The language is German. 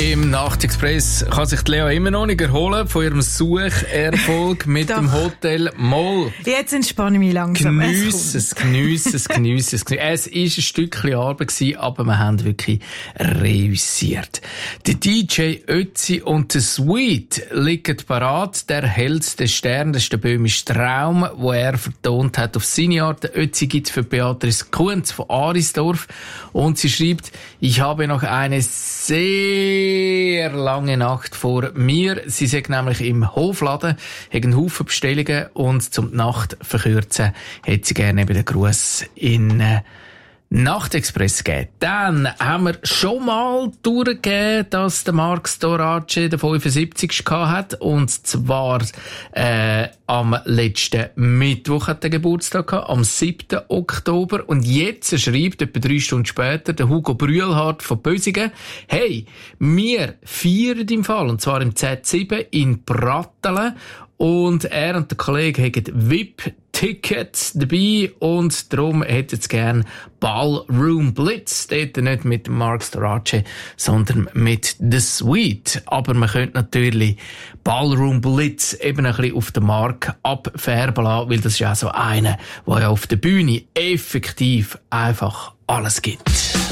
Im Nachtexpress kann sich Lea immer noch nicht erholen von ihrem Sucherfolg mit dem Hotel Mall. Jetzt entspanne ich mich langsam. Geniesse es. Es war ein Stückchen Arbeit gewesen, aber wir haben wirklich reüssiert. Der DJ Ötzi und der Sweet liegen parat. Der hellste Stern, das ist der böhmische Traum, wo er vertont hat auf seine Art. Der Ötzi gibt für Beatrice Kunz von Arisdorf und sie schreibt: Ich habe noch eine sehr lange Nacht vor mir. Sie sagt nämlich im Hofladen, hat einen Haufen Bestellungen und zum die Nacht verkürzen, hätte sie gerne eben den Gruß in Nachtexpress gegeben. Dann haben wir schon mal durchgegeben, dass der Marc Storace den 75. hat. Und zwar am letzten Mittwoch hat er Geburtstag gehabt, am 7. Oktober. Und jetzt schreibt, etwa 3 Stunden später, der Hugo Brühlhardt von Bösingen: Hey, wir feiern im Fall, und zwar im Z7 in Brattelen. Und er und der Kollege haben VIP-Tickets dabei und darum hätten sie gerne Ballroom Blitz. Dort nicht mit Marc Storace, sondern mit The Sweet. Aber man könnte natürlich Ballroom Blitz eben ein bisschen auf den Marc abfärben lassen, weil das ist ja so einer, der ja auf der Bühne effektiv einfach alles gibt.